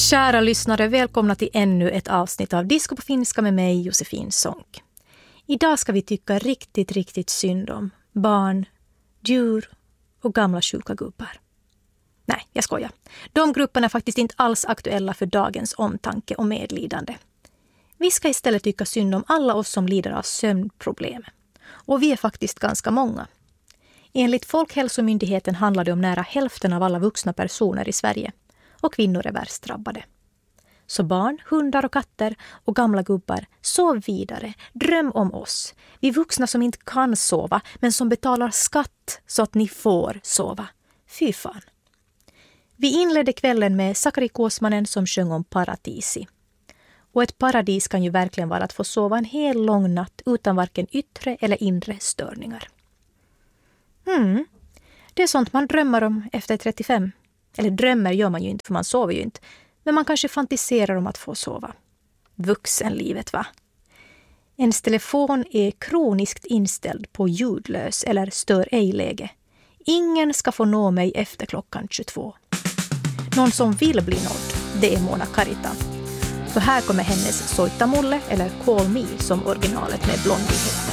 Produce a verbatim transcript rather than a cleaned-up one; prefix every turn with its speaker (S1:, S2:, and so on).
S1: Kära lyssnare, välkomna till ännu ett avsnitt av Disco på finska med mig, Josefin Sonck. Idag ska vi tycka riktigt, riktigt synd om barn, djur och gamla sjuka gubbar. Nej, jag skojar. De grupperna är faktiskt inte alls aktuella för dagens omtanke och medlidande. Vi ska istället tycka synd om alla oss som lider av sömnproblem. Och vi är faktiskt ganska många. Enligt Folkhälsomyndigheten handlar det om nära hälften av alla vuxna personer i Sverige. Och kvinnor är värst drabbade. Så barn, hundar och katter och gamla gubbar, sov vidare. Dröm om oss. Vi vuxna som inte kan sova men som betalar skatt så att ni får sova. Fy fan. Vi inledde kvällen med Sakari Kuosmanen som sjöng om paradisi. Och ett paradis kan ju verkligen vara att få sova en hel lång natt utan varken yttre eller inre störningar. Mm. Det är sånt man drömmer om efter trettiofem. Eller drömmer gör man ju inte för man sover ju inte. Men man kanske fantiserar om att få sova. Vuxenlivet, va? Ens telefon är kroniskt inställd på ljudlös eller stör ej-läge. Ingen ska få nå mig efter klockan tjugotvå. Någon som vill bli nådd, det är Mona Karita. För här kommer hennes Soittamulle eller Call Me som originalet med Blondie heter.